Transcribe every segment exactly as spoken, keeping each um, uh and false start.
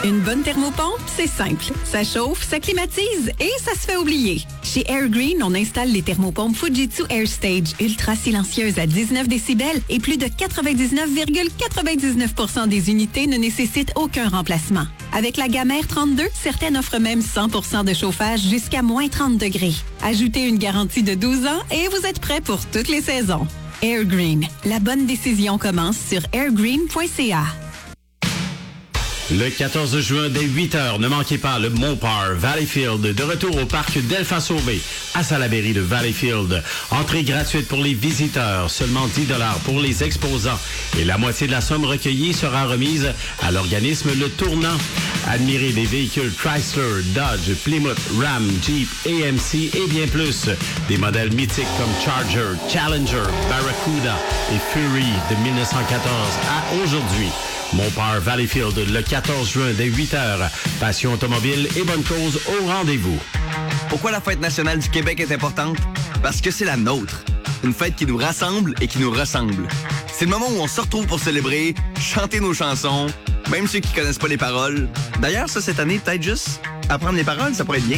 Une bonne thermopompe, c'est simple. Ça chauffe, ça climatise et ça se fait oublier. Chez Air Green, on installe les thermopompes Fujitsu Air Stage, ultra silencieuses à dix-neuf décibels et plus de quatre-vingt-dix-neuf virgule quatre-vingt-dix-neuf pour cent des unités ne nécessitent aucun remplacement. Avec la gamme R trente-deux, certaines offrent même cent pour cent de chauffage jusqu'à moins trente degrés. Ajoutez une garantie de douze ans et vous êtes prêt pour toutes les saisons. Air Green, la bonne décision commence sur airgreen point c a. Le quatorze juin, dès huit heures, ne manquez pas le Mopar Valleyfield de retour au parc Delpha Sauvé à Salaberry de Valleyfield. Entrée gratuite pour les visiteurs, seulement dix dollars pour les exposants. Et la moitié de la somme recueillie sera remise à l'organisme Le Tournant. Admirez des véhicules Chrysler, Dodge, Plymouth, Ram, Jeep, A M C et bien plus. Des modèles mythiques comme Charger, Challenger, Barracuda et Fury de mille neuf cent quatorze à aujourd'hui. Mopar Valleyfield, le quatorze juin dès huit heures. Passion automobile et bonne cause au rendez-vous. Pourquoi la fête nationale du Québec est importante? Parce que c'est la nôtre. Une fête qui nous rassemble et qui nous ressemble. C'est le moment où on se retrouve pour célébrer, chanter nos chansons, même ceux qui connaissent pas les paroles. D'ailleurs, ça, cette année, peut-être juste apprendre les paroles, ça pourrait être bien.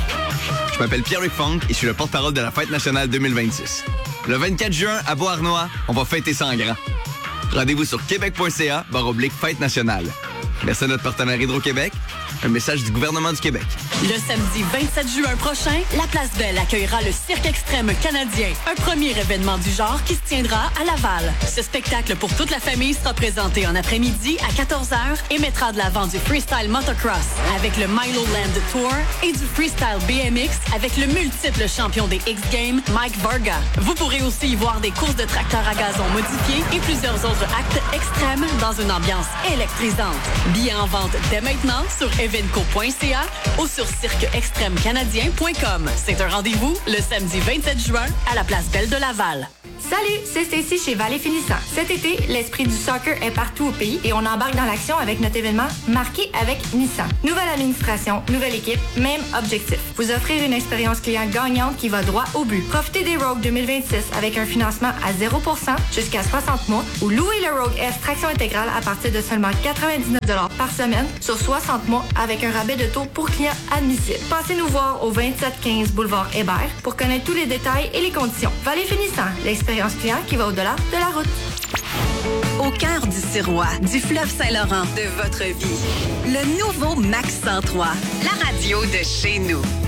Je m'appelle Pierre-Luc Funk et je suis le porte-parole de la fête nationale deux mille vingt-six. Le vingt-quatre juin, à Beauharnois, on va fêter ça en grand. Rendez-vous sur québec point c a barre oblique fête nationale. Merci à notre partenaire Hydro-Québec. Un message du gouvernement du Québec. Le samedi vingt-sept juin prochain, la Place Belle accueillera le Cirque extrême canadien, un premier événement du genre qui se tiendra à Laval. Ce spectacle pour toute la famille sera présenté en après-midi à quatorze heures et mettra de l'avant du freestyle motocross avec le Milo Land Tour et du freestyle B M X avec le multiple champion des X-Games, Mike Varga. Vous pourrez aussi y voir des courses de tracteurs à gazon modifiés et plusieurs autres actes extrêmes dans une ambiance électrisante. Billets en vente dès maintenant sur evenco point c a ou sur cirque extrême canadien point com. C'est un rendez-vous le samedi vingt-sept juin à la Place Belle de Laval. Salut, c'est Stacy chez Valley Finissant. Cet été, l'esprit du soccer est partout au pays et on embarque dans l'action avec notre événement Marqué avec Nissan. Nouvelle administration, nouvelle équipe, même objectif. Vous offrir une expérience client gagnante qui va droit au but. Profitez des Rogue deux mille vingt-six avec un financement à zéro pour cent jusqu'à soixante mois ou louez le Rogue S traction intégrale à partir de seulement quatre-vingt-dix-neuf dollars par semaine sur soixante mois avec un rabais de taux pour clients admissibles. Passez nous voir au vingt-sept quinze boulevard Hébert pour connaître tous les détails et les conditions. Valley Finissant, l'expérience client qui va au-delà de la route. Au cœur du Sirois, du fleuve Saint-Laurent, de votre vie, le nouveau Max cent trois, la radio de chez nous.